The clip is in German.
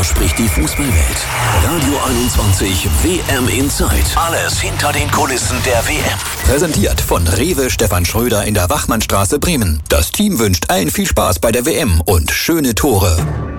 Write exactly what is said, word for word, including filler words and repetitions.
Darüber spricht die Fußballwelt. Radio einundzwanzig W M Inside. Alles hinter den Kulissen der W M. Präsentiert von Rewe Stefan Schröder in der Wachmannstraße Bremen. Das Team wünscht allen viel Spaß bei der W M und schöne Tore.